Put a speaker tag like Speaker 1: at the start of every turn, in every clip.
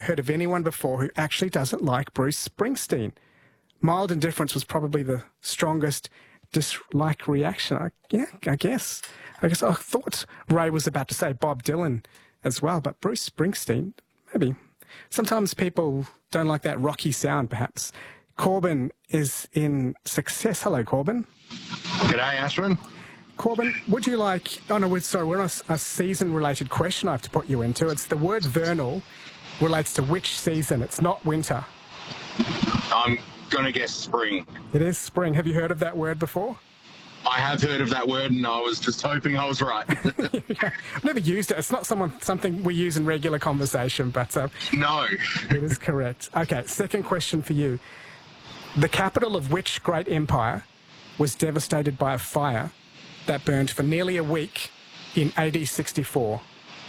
Speaker 1: heard of anyone before who actually doesn't like Bruce Springsteen. Mild indifference was probably the strongest dislike reaction. I guess I thought Ray was about to say Bob Dylan as well, but Bruce Springsteen, maybe. Sometimes people don't like that rocky sound, perhaps. Corbin is in Success. Hello, Corbin.
Speaker 2: G'day, Ashwin.
Speaker 1: Corbin, would you like... Oh, no, we're on a season-related question I have to put you into. It's the word vernal relates to which season? It's not winter.
Speaker 2: I'm going to guess spring.
Speaker 1: It is spring. Have you heard of that word before?
Speaker 2: I have heard of that word, and I was just hoping I was right.
Speaker 1: I've never used it. It's not something we use in regular conversation, but...
Speaker 2: No.
Speaker 1: It is correct. Okay, second question for you. The capital of which great empire was devastated by a fire that burned for nearly a week in AD 64?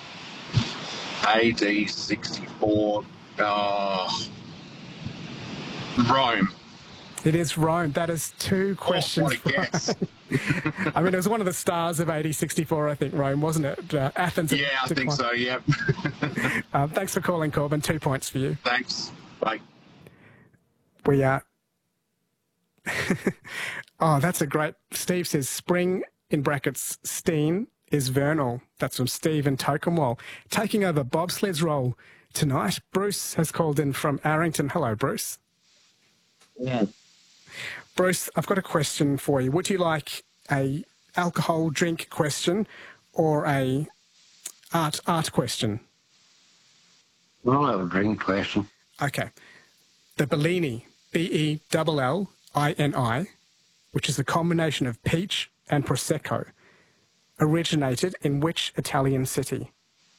Speaker 2: AD 64. Rome.
Speaker 1: It is Rome. That is two questions.
Speaker 2: What a guess.
Speaker 1: I mean, it was one of the stars of AD 64, I think, Rome, wasn't it? Athens.
Speaker 2: Yeah, I think so, yeah.
Speaker 1: Thanks for calling, Corbin. 2 points for you.
Speaker 2: Thanks. Bye.
Speaker 1: We are... Oh, that's a great... Steve says spring, in brackets, Steen, is vernal. That's from Steve in Tokemwell. Taking over bobsled's role tonight, Bruce has called in from Arrington. Hello, Bruce.
Speaker 3: Yeah.
Speaker 1: Bruce, I've got a question for you. Would you like a alcohol drink question or a art question?
Speaker 3: I'll have a drink question.
Speaker 1: Okay. The Bellini, Bellini, which is a combination of peach and Prosecco, originated in which Italian city?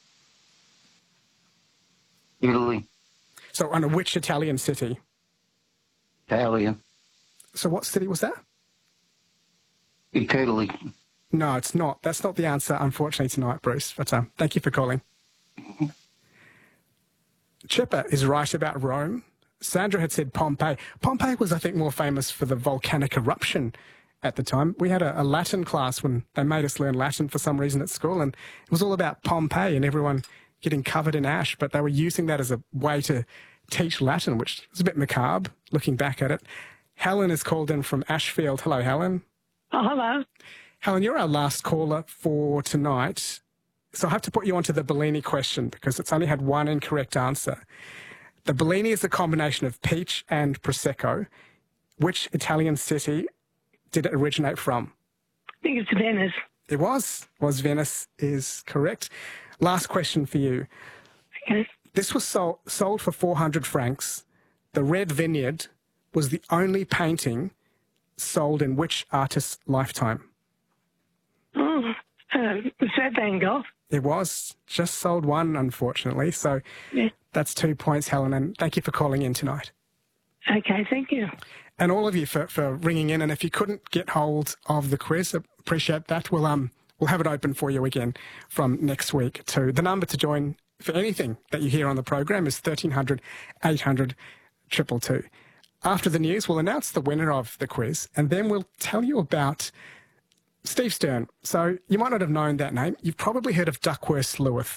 Speaker 3: Italy.
Speaker 1: So, which Italian city?
Speaker 3: Italian.
Speaker 1: So what city was that?
Speaker 3: Italy.
Speaker 1: No, it's not. That's not the answer, unfortunately, tonight, Bruce. But thank you for calling. Chipper is right about Rome. Sandra had said Pompeii. Pompeii was, I think, more famous for the volcanic eruption at the time. We had a Latin class when they made us learn Latin for some reason at school, and it was all about Pompeii and everyone getting covered in ash, but they were using that as a way to teach Latin, which is a bit macabre, looking back at it. Helen is called in from Ashfield. Hello, Helen.
Speaker 4: Oh, hello.
Speaker 1: Helen, you're our last caller for tonight, so I have to put you onto the Bellini question because it's only had one incorrect answer. The Bellini is a combination of peach and Prosecco. Which Italian city did it originate from?
Speaker 4: I think it's Venice.
Speaker 1: It was. Venice is correct. Last question for you.
Speaker 4: Okay.
Speaker 1: This was sold for 400 francs. The Red Vineyard was the only painting sold in which artist's lifetime?
Speaker 4: Oh, was that Van Gogh?
Speaker 1: It was. Just sold one, unfortunately. So
Speaker 4: Yeah.
Speaker 1: That's 2 points, Helen, and thank you for calling in tonight.
Speaker 4: Okay, thank you.
Speaker 1: And all of you for ringing in. And if you couldn't get hold of the quiz, appreciate that. We'll have it open for you again from next week too. The number to join for anything that you hear on the program is 1300 800 222. After the news, we'll announce the winner of the quiz, and then we'll tell you about Steve Stern. So you might not have known that name. You've probably heard of Duckworth Lewis,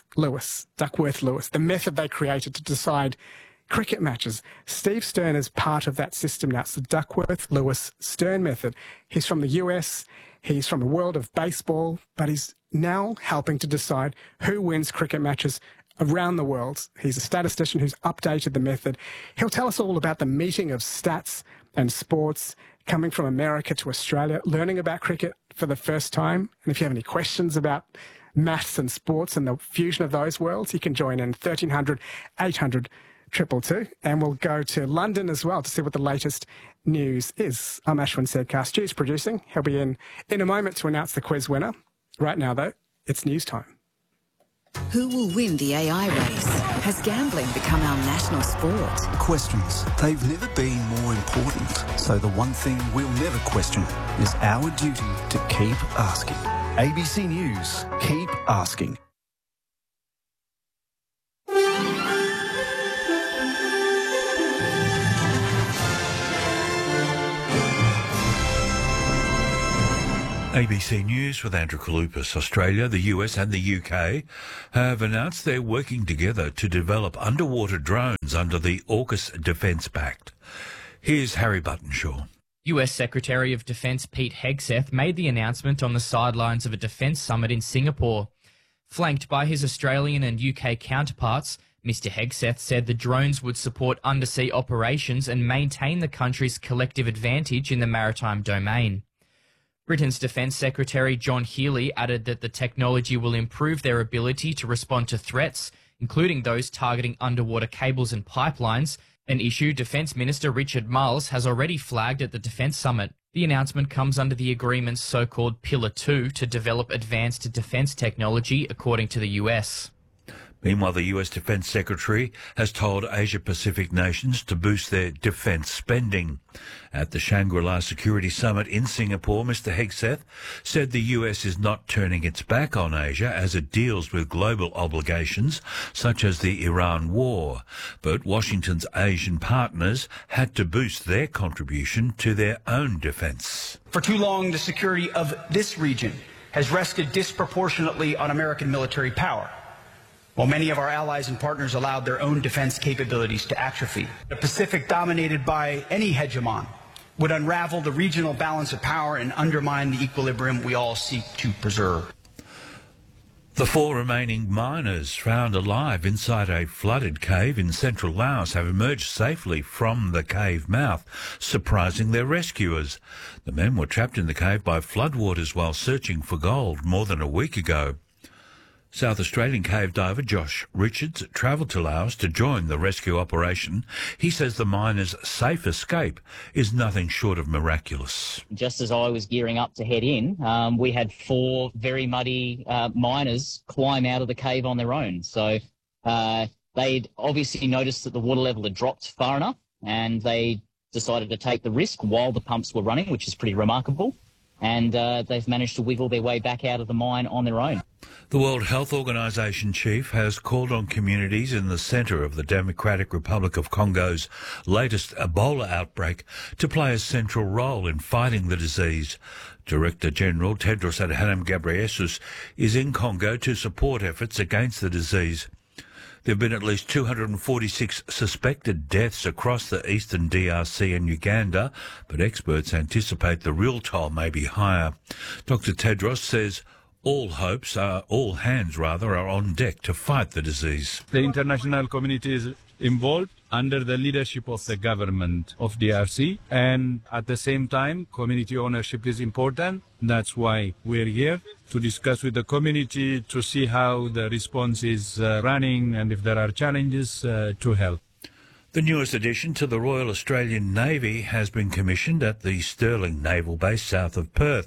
Speaker 1: the method they created to decide cricket matches. Steve Stern is part of that system now. It's the Duckworth-Lewis-Stern method. He's from the US. He's from the world of baseball, but he's now helping to decide who wins cricket matches around the world. He's a statistician who's updated the method. He'll tell us all about the meeting of stats and sports, coming from America to Australia, learning about cricket for the first time. And if you have any questions about maths and sports and the fusion of those worlds, you can join in 1300 800 222. And we'll go to London as well to see what the latest news is. I'm Ashwin Sedkar. Stu's producing. He'll be in a moment to announce the quiz winner. Right now, though, it's news time.
Speaker 5: Who will win the AI race? Has gambling become our national sport?
Speaker 6: Questions. They've never been more important. So the one thing we'll never question is our duty to keep asking. ABC News. Keep asking.
Speaker 7: ABC News with Andrew Kalupas. Australia, the US and the UK have announced they're working together to develop underwater drones under the AUKUS Defence Pact. Here's Harry Buttonshaw.
Speaker 8: US Secretary of Defence Pete Hegseth made the announcement on the sidelines of a defence summit in Singapore. Flanked by his Australian and UK counterparts, Mr Hegseth said the drones would support undersea operations and maintain the country's collective advantage in the maritime domain. Britain's Defence Secretary John Healey added that the technology will improve their ability to respond to threats, including those targeting underwater cables and pipelines, an issue Defence Minister Richard Marles has already flagged at the Defence Summit. The announcement comes under the agreement's so-called Pillar 2 to develop advanced defence technology, according to the US.
Speaker 7: Meanwhile, the US Defence Secretary has told Asia-Pacific nations to boost their defence spending. At the Shangri-La Security Summit in Singapore, Mr Hegseth said the US is not turning its back on Asia as it deals with global obligations such as the Iran war. But Washington's Asian partners had to boost their contribution to their own defence.
Speaker 9: For too long, the security of this region has rested disproportionately on American military power, while many of our allies and partners allowed their own defense capabilities to atrophy. A Pacific dominated by any hegemon would unravel the regional balance of power and undermine the equilibrium we all seek to preserve.
Speaker 7: The 4 remaining miners found alive inside a flooded cave in central Laos have emerged safely from the cave mouth, surprising their rescuers. The men were trapped in the cave by floodwaters while searching for gold more than a week ago. South Australian cave diver Josh Richards travelled to Laos to join the rescue operation. He says the miners' safe escape is nothing short of miraculous.
Speaker 10: Just as I was gearing up to head in, we had 4 very muddy miners climb out of the cave on their own. So they'd obviously noticed that the water level had dropped far enough, and they decided to take the risk while the pumps were running, which is pretty remarkable. And they've managed to wiggle their way back out of the mine on their own.
Speaker 7: The World Health Organization chief has called on communities in the centre of the Democratic Republic of Congo's latest Ebola outbreak to play a central role in fighting the disease. Director General Tedros Adhanom Ghebreyesus is in Congo to support efforts against the disease. There have been at least 246 suspected deaths across the eastern DRC and Uganda, but experts anticipate the real toll may be higher. Dr. Tedros says all hands are on deck to fight the disease.
Speaker 11: The international community is involved under the leadership of the government of DRC, and at the same time, community ownership is important. That's why we're here to discuss with the community to see how the response is running and if there are challenges to help.
Speaker 7: The newest addition to the Royal Australian Navy has been commissioned at the Stirling Naval Base south of Perth.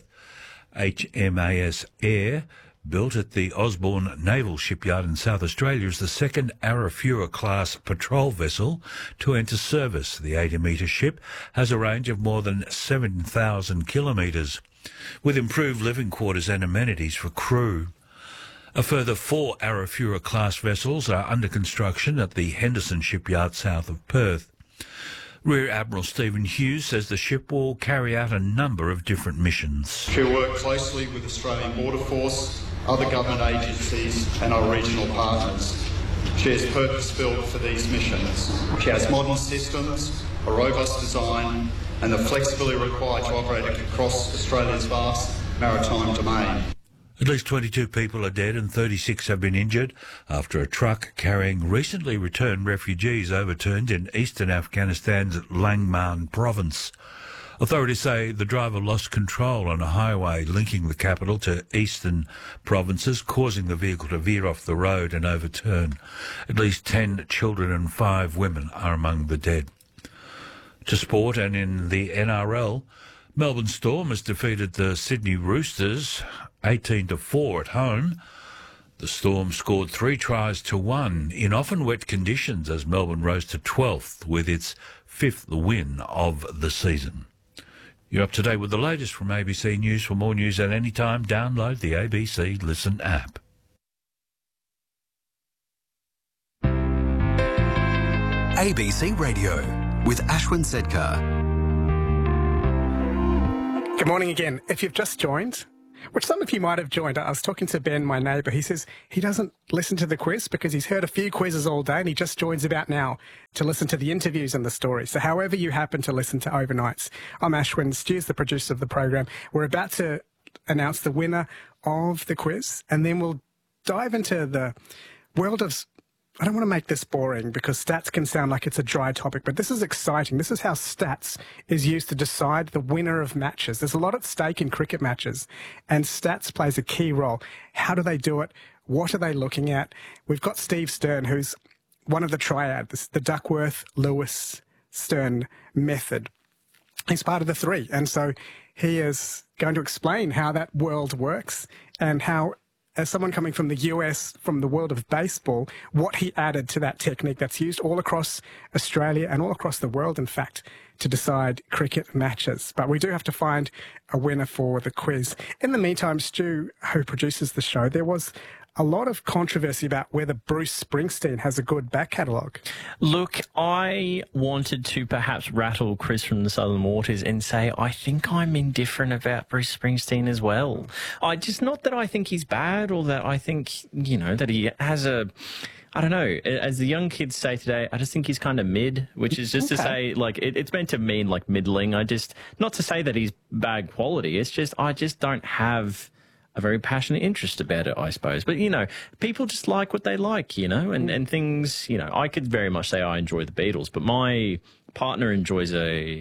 Speaker 7: HMAS Air, built at the Osborne Naval Shipyard in South Australia, is the second Arafura-class patrol vessel to enter service. The 80-metre ship has a range of more than 7,000 kilometres, with improved living quarters and amenities for crew. A further 4 Arafura-class vessels are under construction at the Henderson Shipyard south of Perth. Rear Admiral Stephen Hughes says the ship will carry out a number of different missions.
Speaker 12: She'll work closely with Australian Border Force, other government agencies and our regional partners. She is purpose-built for these missions. She has modern systems, a robust design and the flexibility required to operate across Australia's vast maritime domain.
Speaker 7: At least 22 people are dead and 36 have been injured after a truck carrying recently returned refugees overturned in eastern Afghanistan's Langbaan province. Authorities say the driver lost control on a highway linking the capital to eastern provinces, causing the vehicle to veer off the road and overturn. At least 10 children and 5 women are among the dead. To sport, and in the NRL, Melbourne Storm has defeated the Sydney Roosters 18-4 at home. The Storm scored 3 tries to 1 in often wet conditions as Melbourne rose to 12th with its 5th win of the season. You're up to date with the latest from ABC News. For more news at any time, download the ABC Listen app.
Speaker 6: ABC Radio with Ashwin Sedkar.
Speaker 1: Good morning again. If you've just joined, which some of you might have joined. I was talking to Ben, my neighbour. He says he doesn't listen to the quiz because he's heard a few quizzes all day and he just joins about now to listen to the interviews and the stories. So however you happen to listen to Overnights, I'm Ashwin. Stu's the producer of the program. We're about to announce the winner of the quiz, and then we'll dive into the world of... I don't want to make this boring because stats can sound like it's a dry topic, but this is exciting. This is how stats is used to decide the winner of matches. There's a lot at stake in cricket matches, and stats plays a key role. How do they do it? What are they looking at? We've got Steve Stern, who's one of the triad, the Duckworth-Lewis-Stern method. He's part of the three, and so he is going to explain how that world works and how, as someone coming from the US, from the world of baseball, what he added to that technique that's used all across Australia and all across the world, in fact, to decide cricket matches. But we do have to find a winner for the quiz. In the meantime, Stu, who produces the show, there was a lot of controversy about whether Bruce Springsteen has a good back catalogue.
Speaker 13: Look, I wanted to perhaps rattle Chris from the Southern Waters and say I think I'm indifferent about Bruce Springsteen as well. Not that I think he's bad or that I think, that he has a... I don't know. As the young kids say today, I just think he's kind of mid, which is just to say, it's meant to mean middling. Not to say that he's bad quality. It's just, I just don't have a very passionate interest about it, I suppose. But, people just like what they like, and things, I could very much say I enjoy the Beatles, but my partner enjoys a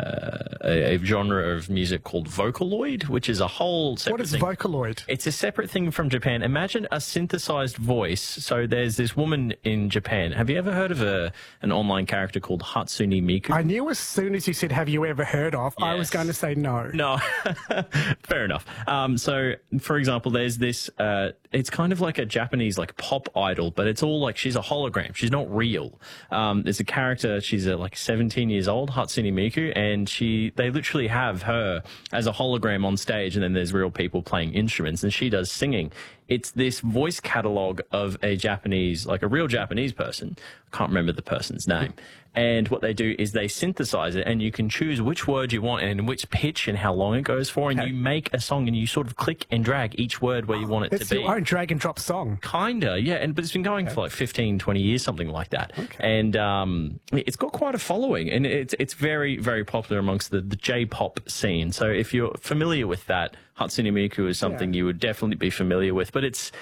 Speaker 13: genre of music called Vocaloid, which is a whole separate thing.
Speaker 1: What is Vocaloid?
Speaker 13: It's a separate thing from Japan. Imagine a synthesized voice. So there's this woman in Japan. Have you ever heard of an online character called Hatsune Miku?
Speaker 1: I knew as soon as you said, have you ever heard of, yes. I was going to say no.
Speaker 13: No. Fair enough. So, for example, there's this, it's kind of like a Japanese pop idol, but it's all she's a hologram. She's not real. There's a character, she's 17 years old, Hatsune Miku, and they literally have her as a hologram on stage, and then there's real people playing instruments, and she does singing. It's this voice catalog of a Japanese, a real Japanese person. I can't remember the person's name. And what they do is they synthesize it, and you can choose which word you want and which pitch and how long it goes for, and you make a song, and you sort of click and drag each word where you want it to be.
Speaker 1: It's your own drag and drop song.
Speaker 13: Kinda, yeah. But it's been going for 15, 20 years, something like that. Okay. And it's got quite a following, and it's very, very popular amongst the J-pop scene. So if you're familiar with that, Hatsune Miku is something you would definitely be familiar with. But it's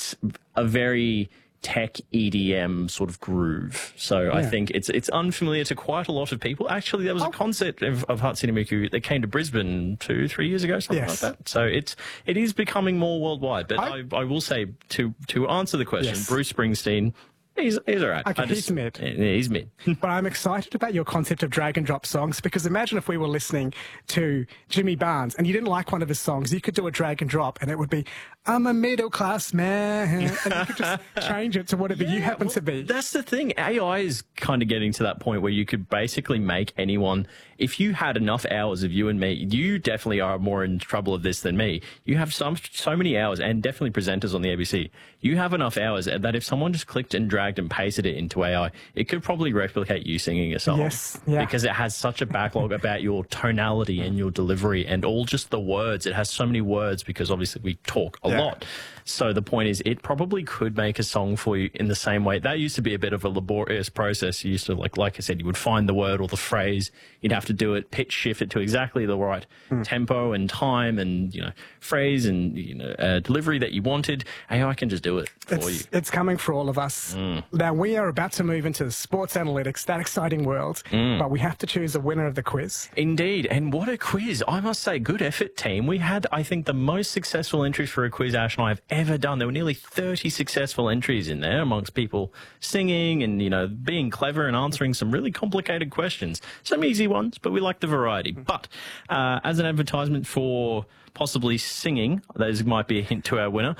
Speaker 13: a very tech EDM sort of groove. So I think it's unfamiliar to quite a lot of people. Actually, there was a concert of Hatsune Miku that came to Brisbane 2-3 years ago, something like that. So it is becoming more worldwide. But I will say, to answer the question, Bruce Springsteen, he's all right.
Speaker 1: Okay, he's mid.
Speaker 13: He's mid.
Speaker 1: But I'm excited about your concept of drag and drop songs, because imagine if we were listening to Jimmy Barnes and you didn't like one of his songs, you could do a drag and drop and it would be, I'm a middle class man, and you could just change it to whatever you happen to be.
Speaker 13: That's the thing. AI is kind of getting to that point where you could basically make anyone, if you had enough hours of you and me, you definitely are more in trouble of this than me. You have so many hours, and definitely presenters on the ABC. You have enough hours that if someone just clicked and dragged and pasted it into AI, it could probably replicate you singing a song.
Speaker 1: Yes, yeah.
Speaker 13: Because it has such a backlog about your tonality and your delivery and all just the words. It has so many words because obviously we talk a lot. So the point is, it probably could make a song for you in the same way. That used to be a bit of a laborious process. You used to, like I said, you would find the word or the phrase. You'd have to do it, pitch shift it to exactly the right tempo and time and, phrase and, delivery that you wanted. AI can just do it for you.
Speaker 1: It's coming for all of us. Now, we are about to move into sports analytics, that exciting world, but we have to choose a winner of the quiz.
Speaker 13: Indeed, and what a quiz. I must say, good effort, team. We had, I think, the most successful entries for a quiz Ash and I have ever done. There were nearly 30 successful entries in there amongst people singing and, being clever and answering some really complicated questions. Some easy ones, but we like the variety. But as an advertisement for possibly singing, those might be a hint to our winner,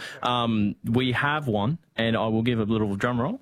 Speaker 13: we have one, and I will give a little drum roll.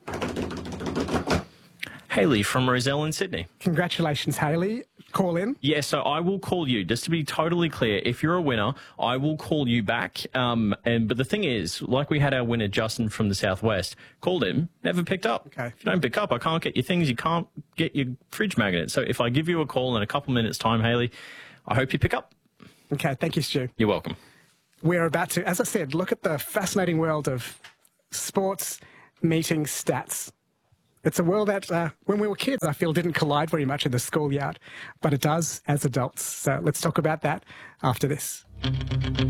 Speaker 13: Haley from Rozelle in Sydney.
Speaker 1: Congratulations, Haley. Call in.
Speaker 13: Yeah, so I will call you. Just to be totally clear, if you're a winner, I will call you back. But the thing is, like we had our winner, Justin from the Southwest, called him, never picked up.
Speaker 1: Okay.
Speaker 13: If you don't pick up, I can't get your things. You can't get your fridge magnet. So if I give you a call in a couple minutes' time, Haley, I hope you pick up.
Speaker 1: Okay, thank you, Stu.
Speaker 13: You're welcome.
Speaker 1: we're about to, as I said, look at the fascinating world of sports meeting stats. It's a world that, when we were kids, I feel didn't collide very much in the schoolyard, but it does as adults. So let's talk about that after this.